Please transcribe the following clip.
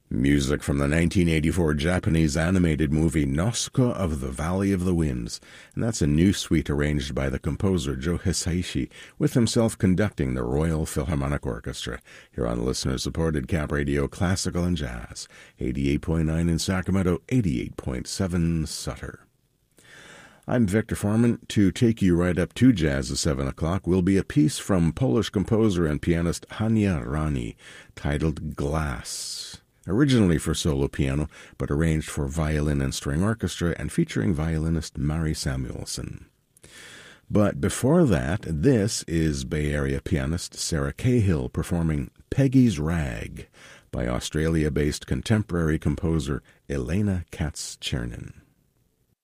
Music from the 1984 Japanese animated movie Nausicaa of the Valley of the Winds, and that's a new suite arranged by the composer Joe Hisaishi, with himself conducting the Royal Philharmonic Orchestra, here on listener-supported Cap Radio Classical and Jazz, 88.9 in Sacramento, 88.7 Sutter. I'm Victor Foreman. To take you right up to jazz at 7 o'clock will be a piece from Polish composer and pianist Hania Rani, titled Glass. Originally for solo piano, but arranged for violin and string orchestra and featuring violinist Mari Samuelson. But before that, this is Bay Area pianist Sarah Cahill performing Peggy's Rag by Australia-based contemporary composer Elena Katz-Chernin.